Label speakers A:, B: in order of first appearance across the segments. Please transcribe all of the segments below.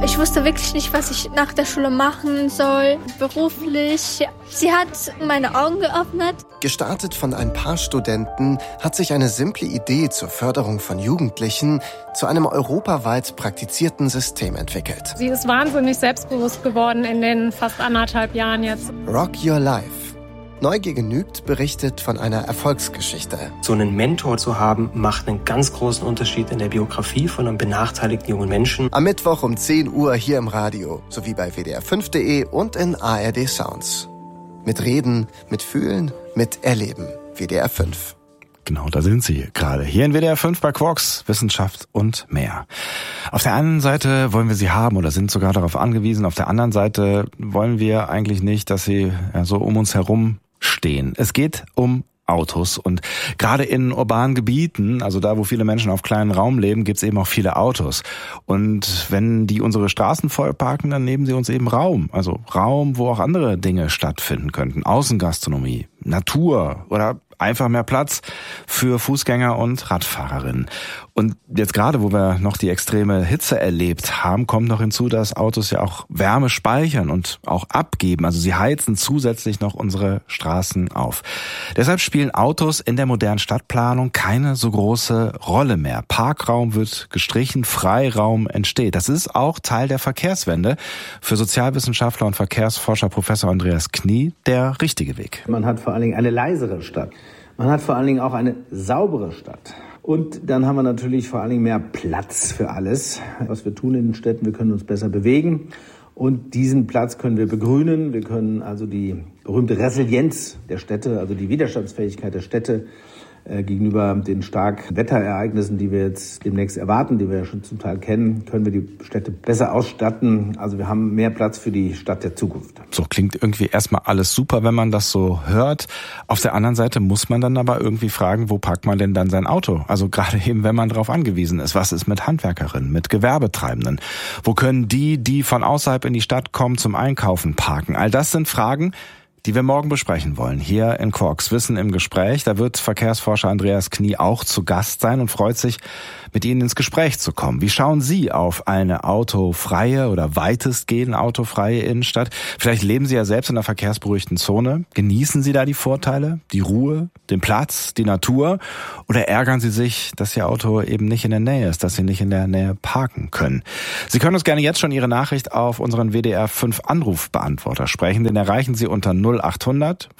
A: Ich wusste wirklich nicht, was ich nach der Schule machen soll, beruflich. Sie hat meine Augen geöffnet.
B: Gestartet von ein paar Studenten hat sich eine simple Idee zur Förderung von Jugendlichen zu einem europaweit praktizierten System entwickelt.
C: Sie ist wahnsinnig selbstbewusst geworden in den fast 1,5 Jahren jetzt.
B: Rock Your Life. Neugier genügt berichtet von einer Erfolgsgeschichte.
D: So einen Mentor zu haben, macht einen ganz großen Unterschied in der Biografie von einem benachteiligten jungen Menschen.
B: Am Mittwoch um 10 Uhr hier im Radio, sowie bei wdr5.de und in ARD Sounds. Mit Reden, mit Fühlen, mit Erleben. WDR 5.
E: Genau, da sind sie gerade. Hier in WDR 5 bei Quarks, Wissenschaft und mehr. Auf der einen Seite wollen wir sie haben oder sind sogar darauf angewiesen. Auf der anderen Seite wollen wir eigentlich nicht, dass sie so um uns herum stehen. Es geht um Autos und gerade in urbanen Gebieten, also da, wo viele Menschen auf kleinen Raum leben, gibt's eben auch viele Autos. Und wenn die unsere Straßen vollparken, dann nehmen sie uns eben Raum. Also Raum, wo auch andere Dinge stattfinden könnten. Außengastronomie, Natur oder einfach mehr Platz für Fußgänger und Radfahrerinnen. Und jetzt gerade, wo wir noch die extreme Hitze erlebt haben, kommt noch hinzu, dass Autos ja auch Wärme speichern und auch abgeben. Also sie heizen zusätzlich noch unsere Straßen auf. Deshalb spielen Autos in der modernen Stadtplanung keine so große Rolle mehr. Parkraum wird gestrichen, Freiraum entsteht. Das ist auch Teil der Verkehrswende. Für Sozialwissenschaftler und Verkehrsforscher Professor Andreas Knie der richtige Weg.
F: Man hat vor allen Dingen eine leisere Stadt. Man hat vor allen Dingen auch eine saubere Stadt. Und dann haben wir natürlich vor allen Dingen mehr Platz für alles, was wir tun in den Städten. Wir können uns besser bewegen und diesen Platz können wir begrünen. Wir können also die berühmte Resilienz der Städte, also die Widerstandsfähigkeit der Städte gegenüber den starken Wetterereignissen, die wir jetzt demnächst erwarten, die wir ja schon zum Teil kennen, können wir die Städte besser ausstatten. Also wir haben mehr Platz für die Stadt der Zukunft.
E: So klingt irgendwie erstmal alles super, wenn man das so hört. Auf der anderen Seite muss man dann aber irgendwie fragen, wo parkt man denn dann sein Auto? Also gerade eben, wenn man darauf angewiesen ist. Was ist mit Handwerkerinnen, mit Gewerbetreibenden? Wo können die von außerhalb in die Stadt kommen zum Einkaufen, parken? All das sind Fragen, die wir morgen besprechen wollen, hier in Quarks Wissen im Gespräch. Da wird Verkehrsforscher Andreas Knie auch zu Gast sein und freut sich, mit Ihnen ins Gespräch zu kommen. Wie schauen Sie auf eine autofreie oder weitestgehend autofreie Innenstadt? Vielleicht leben Sie ja selbst in einer verkehrsberuhigten Zone. Genießen Sie da die Vorteile, die Ruhe, den Platz, die Natur? Oder ärgern Sie sich, dass Ihr Auto eben nicht in der Nähe ist, dass Sie nicht in der Nähe parken können? Sie können uns gerne jetzt schon Ihre Nachricht auf unseren WDR 5 Anrufbeantworter sprechen. Den erreichen Sie unter 0800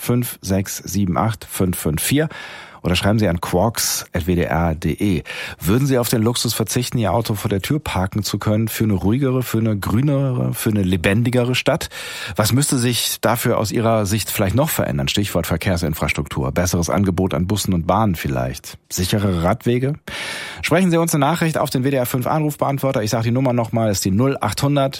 E: 5678 554 oder schreiben Sie an quarks@wdr.de. Würden Sie auf den Luxus verzichten, Ihr Auto vor der Tür parken zu können für eine ruhigere, für eine grünere, für eine lebendigere Stadt? Was müsste sich dafür aus Ihrer Sicht vielleicht noch verändern? Stichwort Verkehrsinfrastruktur, besseres Angebot an Bussen und Bahnen vielleicht, sicherere Radwege? Sprechen Sie uns eine Nachricht auf den WDR 5 Anrufbeantworter. Ich sage die Nummer nochmal, ist die 0800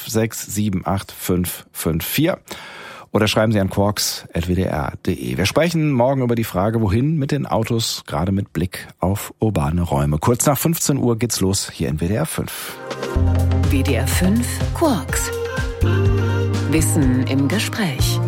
E: 5678 554. Oder schreiben Sie an quarks@wdr.de. Wir sprechen morgen über die Frage, wohin mit den Autos, gerade mit Blick auf urbane Räume. Kurz nach 15 Uhr geht's los hier in WDR 5.
G: WDR 5 Quarks. Wissen im Gespräch.